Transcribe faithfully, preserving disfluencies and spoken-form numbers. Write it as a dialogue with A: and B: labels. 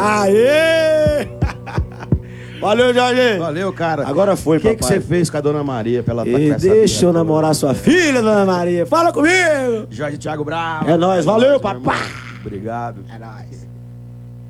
A: Aê! Valeu, Jorge.
B: Valeu, cara.
A: Agora foi,
B: papai. O que você fez com a Dona Maria pra ela estar com essa
A: deixa eu namorar sua filha, Dona Maria. Fala comigo.
B: Jorge Thiago Bravo.
A: É nóis. Valeu, papai.
B: Obrigado.
A: É nóis.